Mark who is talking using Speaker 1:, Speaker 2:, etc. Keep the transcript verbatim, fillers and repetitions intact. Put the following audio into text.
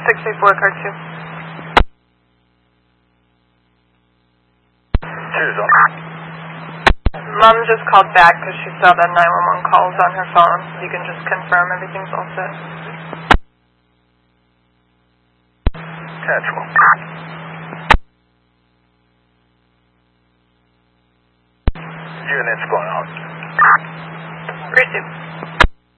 Speaker 1: six eight four, car two.
Speaker 2: Two zone.
Speaker 1: Mom just called back because she saw that nine one one calls on her phone. You can just confirm everything's all set.
Speaker 2: Central. Units going out.
Speaker 1: Receive.